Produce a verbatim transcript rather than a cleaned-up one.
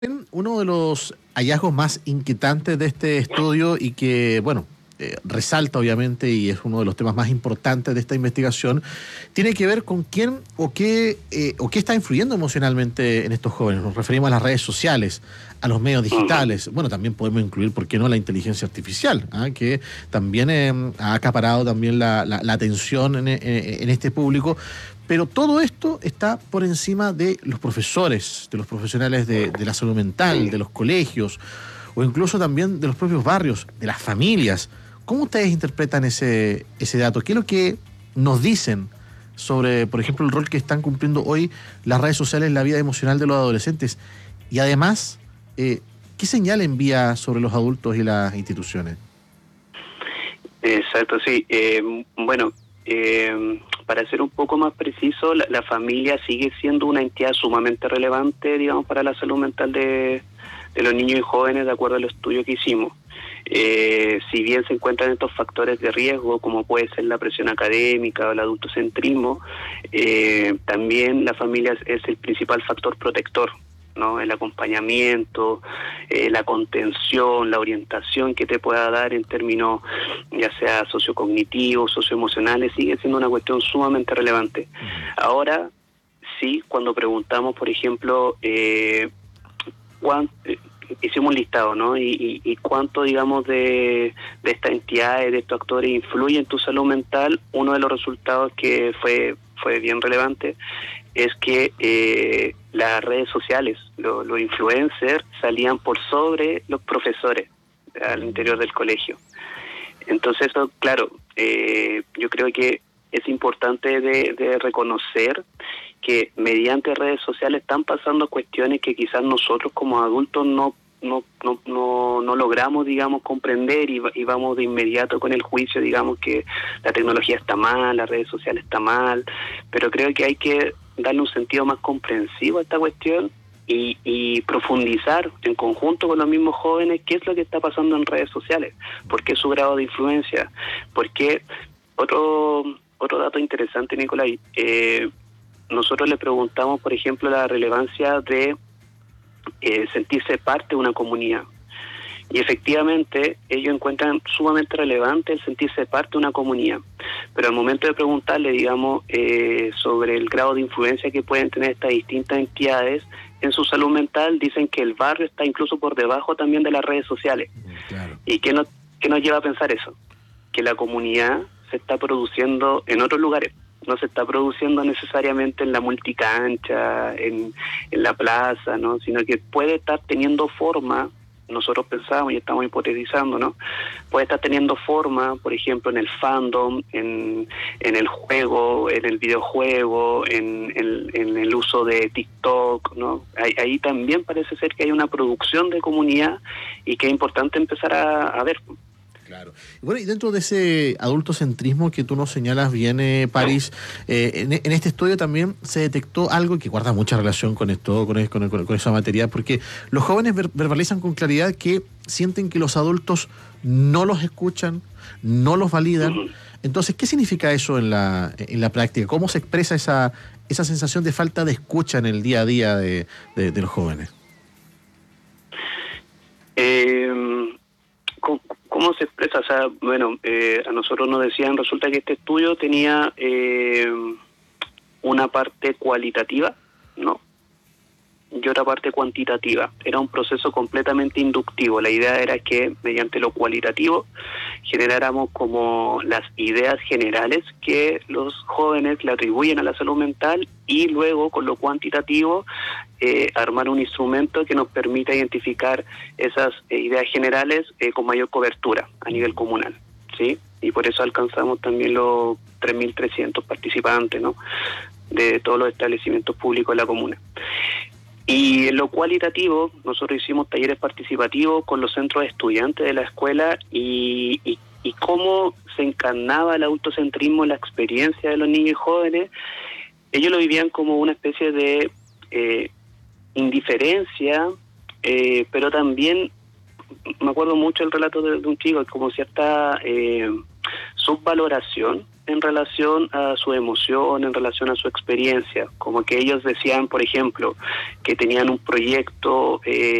Uno de los hallazgos más inquietantes de este estudio y que, bueno, eh, resalta obviamente y es uno de los temas más importantes de esta investigación, tiene que ver con quién o qué, eh, o qué está influyendo emocionalmente en estos jóvenes. Nos referimos a las redes sociales, a los medios digitales. Bueno, también podemos incluir, ¿por qué no?, la inteligencia artificial, ¿ah? que también eh, ha acaparado también la, la, la atención en, en, en este público. Pero todo esto está por encima de los profesores, de los profesionales de, de la salud mental, de los colegios, o incluso también de los propios barrios, de las familias. ¿Cómo ustedes interpretan ese, ese dato? ¿Qué es lo que nos dicen sobre, por ejemplo, el rol que están cumpliendo hoy las redes sociales en la vida emocional de los adolescentes? Y además, eh, ¿qué señal envía sobre los adultos y las instituciones? Exacto, sí. Eh, bueno, eh, para ser un poco más preciso, la, la familia sigue siendo una entidad sumamente relevante, digamos, para la salud mental de, de los niños y jóvenes, de acuerdo al estudio que hicimos. Eh, si bien se encuentran estos factores de riesgo, como puede ser la presión académica o el adultocentrismo, eh, también la familia es, es el principal factor protector, ¿no? El acompañamiento, eh, la contención, la orientación que te pueda dar en términos ya sea sociocognitivos, socioemocionales, sigue siendo una cuestión sumamente relevante. Ahora, sí, cuando preguntamos, por ejemplo, eh, cuánto, eh, hicimos un listado, ¿no? Y, y, y cuánto, digamos, de, de estas entidades, de estos actores influyen en tu salud mental. Uno de los resultados que fue fue bien relevante es que eh, las redes sociales, lo, los influencers, salían por sobre los profesores al interior del colegio. Entonces, eso, claro, eh, yo creo que es importante de, de reconocer que mediante redes sociales están pasando cuestiones que quizás nosotros como adultos no no no no, no logramos, digamos, comprender y, y vamos de inmediato con el juicio, digamos, que la tecnología está mal, las redes sociales está mal, pero creo que hay que darle un sentido más comprensivo a esta cuestión y, y profundizar en conjunto con los mismos jóvenes qué es lo que está pasando en redes sociales, por qué su grado de influencia, porque otro otro dato interesante, Nicolai, eh, nosotros le preguntamos, por ejemplo, la relevancia de eh, sentirse parte de una comunidad. Y efectivamente, ellos encuentran sumamente relevante el sentirse parte de una comunidad. Pero al momento de preguntarle, digamos, eh, sobre el grado de influencia que pueden tener estas distintas entidades en su salud mental, dicen que el barrio está incluso por debajo también de las redes sociales. Claro. ¿Y qué nos, qué nos lleva a pensar eso? Que la comunidad se está produciendo en otros lugares. No se está produciendo necesariamente en la multicancha, en, en la plaza, ¿no? Sino que puede estar teniendo forma, nosotros pensamos y estamos hipotetizando, ¿no? Puede estar teniendo forma, por ejemplo, en el fandom, en, en el juego, en el videojuego, en, en, en el uso de TikTok, ¿no? Ahí, ahí también parece ser que hay una producción de comunidad y que es importante empezar a, a ver. Claro. Bueno, y dentro de ese adultocentrismo que tú nos señalas bien, eh, París, eh, en, en este estudio también se detectó algo que guarda mucha relación con esto, con, con, con, con esa materia, porque los jóvenes ver, verbalizan con claridad que sienten que los adultos no los escuchan, no los validan. Entonces, ¿qué significa eso en la, en la práctica? ¿Cómo se expresa esa, esa sensación de falta de escucha en el día a día de, de, de los jóvenes? Eh... ¿Cómo se expresa? O sea, bueno, eh, a nosotros nos decían, resulta que este estudio tenía eh, una parte cualitativa, ¿no? Y otra parte cuantitativa. Era un proceso completamente inductivo. La idea era que mediante lo cualitativo generáramos como las ideas generales que los jóvenes le atribuyen a la salud mental y luego con lo cuantitativo eh, armar un instrumento que nos permita identificar esas eh, ideas generales eh, con mayor cobertura a nivel comunal, ¿sí? Y por eso alcanzamos también los tres mil trescientos participantes, ¿no?, de todos los establecimientos públicos de la comuna. Y en lo cualitativo, nosotros hicimos talleres participativos con los centros de estudiantes de la escuela y, y, y cómo se encarnaba el adultocentrismo en la experiencia de los niños y jóvenes. Ellos lo vivían como una especie de eh, indiferencia, eh, pero también, me acuerdo mucho el relato de, de un chico, como cierta eh, subvaloración en relación a su emoción, en relación a su experiencia, como que ellos decían, por ejemplo, que tenían un proyecto eh,